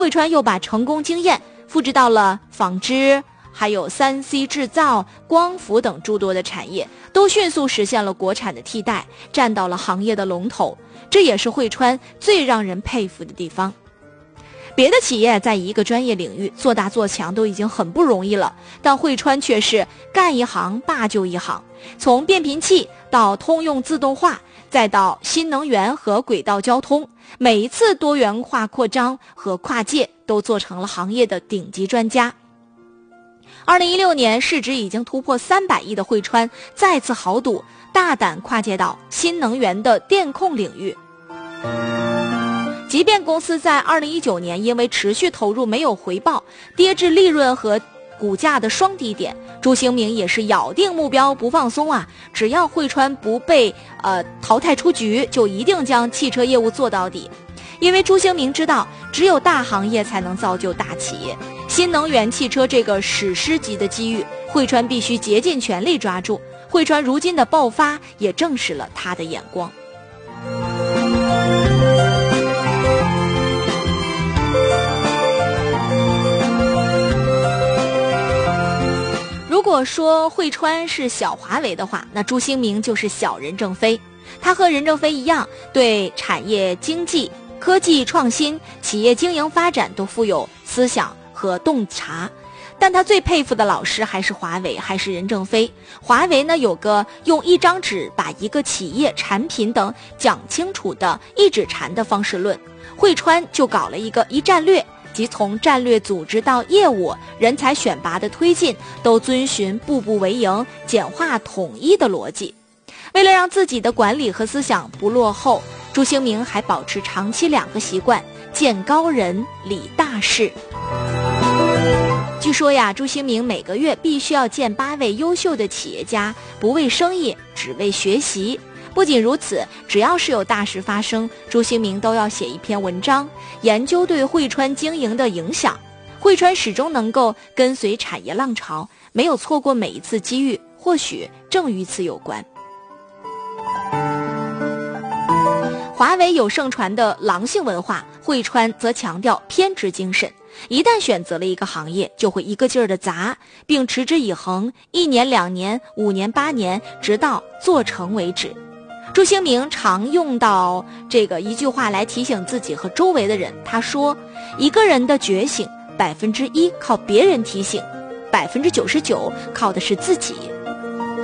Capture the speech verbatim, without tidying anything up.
汇川又把成功经验复制到了纺织、还有 三 C 制造、光伏等诸多的产业，都迅速实现了国产的替代，站到了行业的龙头。这也是汇川最让人佩服的地方。别的企业在一个专业领域做大做强都已经很不容易了，但汇川却是干一行罢就一行，从变频器到通用自动化，再到新能源和轨道交通，每一次多元化扩张和跨界都做成了行业的顶级专家。二零一六年市值已经突破三百亿的汇川再次豪赌，大胆跨界到新能源的电控领域。即便公司在二零一九年因为持续投入没有回报，跌至利润和股价的双低点，朱兴民也是咬定目标不放松啊！只要汇川不被呃淘汰出局，就一定将汽车业务做到底。因为朱兴民知道，只有大行业才能造就大企业，新能源汽车这个史诗级的机遇，汇川必须竭尽全力抓住。汇川如今的爆发也证实了他的眼光。如果说汇川是小华为的话，那朱兴民就是小任正非。他和任正非一样，对产业经济、科技创新、企业经营发展都富有思想和洞察。但他最佩服的老师还是华为，还是任正非。华为呢，有个用一张纸把一个企业、产品等讲清楚的一指禅的方式论，汇川就搞了一个一战略，即从战略组织到业务、人才选拔的推进，都遵循步步为营、简化统一的逻辑。为了让自己的管理和思想不落后，朱兴民还保持长期两个习惯：见高人、理大事。据说呀，朱兴民每个月必须要见八位优秀的企业家，不为生意，只为学习。不仅如此，只要是有大事发生，朱兴民都要写一篇文章，研究对汇川经营的影响。汇川始终能够跟随产业浪潮，没有错过每一次机遇，或许正与此有关。华为有盛传的狼性文化，汇川则强调偏执精神。一旦选择了一个行业，就会一个劲儿的砸，并持之以恒，一年、两年、五年、八年，直到做成为止。朱兴民常用到这个一句话来提醒自己和周围的人，他说：一个人的觉醒，百分之一靠别人提醒，百分之九十九靠的是自己。